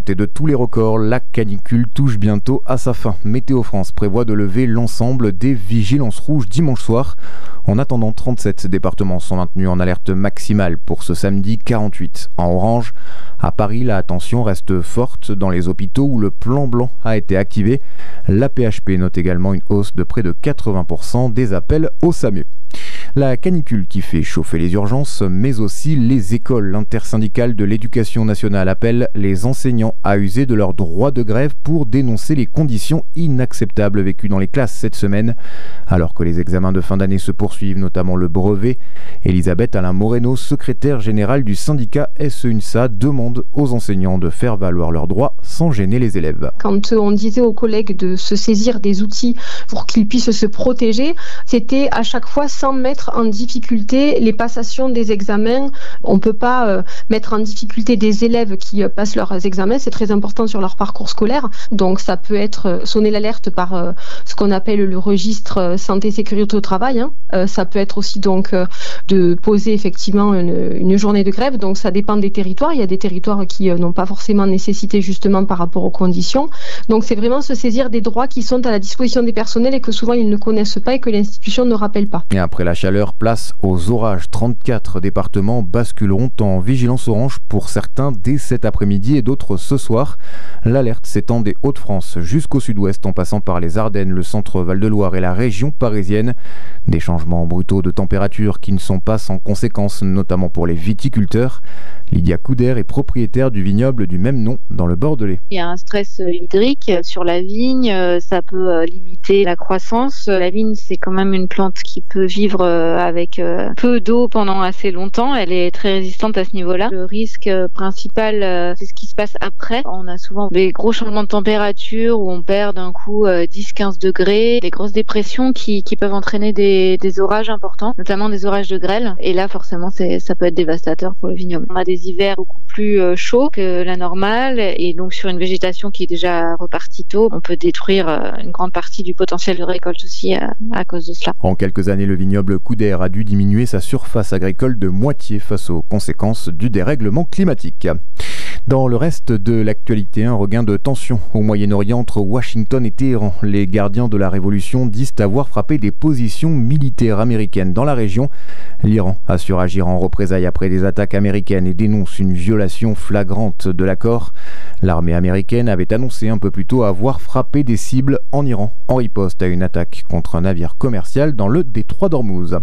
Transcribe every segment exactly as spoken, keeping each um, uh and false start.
et de tous les records, la canicule touche bientôt à sa fin. Météo France prévoit de lever l'ensemble des vigilances rouges dimanche soir. En attendant, trente-sept départements sont maintenus en alerte maximale pour ce samedi, quarante-huit en orange. À Paris, la tension reste forte dans les hôpitaux où le plan blanc a été activé. La P H P note également une hausse de près de quatre-vingts pour cent des appels au SAMU. La canicule qui fait chauffer les urgences, mais aussi les écoles. L'intersyndicale de l'éducation nationale appelle les enseignants à user de leur droit de grève pour dénoncer les conditions inacceptables vécues dans les classes cette semaine. Alors que les examens de fin d'année se poursuivent, notamment le brevet, Elisabeth Alain Moreno, secrétaire générale du syndicat S E U N S A, demande aux enseignants de faire valoir leurs droits sans gêner les élèves. Quand on disait aux collègues de se saisir des outils pour qu'ils puissent se protéger, c'était à chaque fois sans mettre en difficulté les passations des examens. On ne peut pas euh, mettre en difficulté des élèves qui euh, passent leurs examens, c'est très important sur leur parcours scolaire. Donc ça peut être euh, sonner l'alerte par euh, ce qu'on appelle le registre euh, santé-sécurité au travail. Hein. Euh, ça peut être aussi donc euh, de poser effectivement une, une journée de grève. Donc ça dépend des territoires. Il y a des territoires qui euh, n'ont pas forcément nécessité justement par rapport aux conditions. Donc c'est vraiment se saisir des droits qui sont à la disposition des personnels et que souvent ils ne connaissent pas et que l'institution ne rappelle pas. Et après la chaleur, place aux orages. trente-quatre départements basculeront en vigilance orange pour certains dès cet après-midi et d'autres ce soir. L'alerte s'étend des Hauts-de-France jusqu'au sud-ouest en passant par les Ardennes, le centre Val-de-Loire et la région parisienne. Des changements brutaux de température qui ne sont pas sans conséquences, notamment pour les viticulteurs. Lydia Couder est propriétaire du vignoble du même nom dans le Bordelais. Il y a un stress hydrique sur la vigne, ça peut limiter la croissance. La vigne, c'est quand même une plante qui peut vivre avec peu d'eau pendant assez longtemps. Elle est très résistante à ce niveau-là. Le risque principal, c'est ce qui se passe après. On a souvent des gros changements de température où on perd d'un coup dix à quinze degrés, des grosses dépressions qui, qui peuvent entraîner des, des orages importants, notamment des orages de grêle. Et là, forcément, c'est, ça peut être dévastateur pour le vignoble. On a des hivers beaucoup plus chauds que la normale et donc sur une végétation qui est déjà repartie tôt, on peut détruire une grande partie du potentiel de récolte aussi à, à cause de cela. En quelques années, le vignoble Couder a dû diminuer sa surface agricole de moitié face aux conséquences du dérèglement climatique. Dans le reste de l'actualité, un regain de tension au Moyen-Orient entre Washington et Téhéran. Les gardiens de la révolution disent avoir frappé des positions militaires américaines dans la région. L'Iran assure agir en représailles après des attaques américaines et dénonce une violation flagrante de l'accord. L'armée américaine avait annoncé un peu plus tôt avoir frappé des cibles en Iran en riposte à une attaque contre un navire commercial dans le détroit d'Ormuz.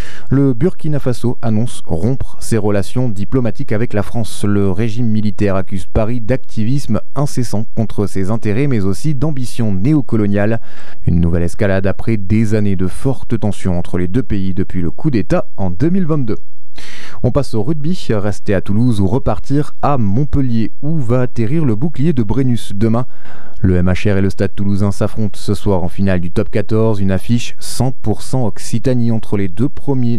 Le Burkina Faso annonce rompre ses relations diplomatiques avec la France. Le régime militaire accuse Paris d'activisme incessant contre ses intérêts, mais aussi d'ambition néocoloniale. Une nouvelle escalade après des années de fortes tensions entre les deux pays depuis le coup d'État en deux mille vingt-deux. On passe au rugby, rester à Toulouse ou repartir à Montpellier, où va atterrir le bouclier de Brennus demain. Le M H R et le Stade Toulousain s'affrontent ce soir en finale du top quatorze, une affiche cent pour cent Occitanie entre les deux premiers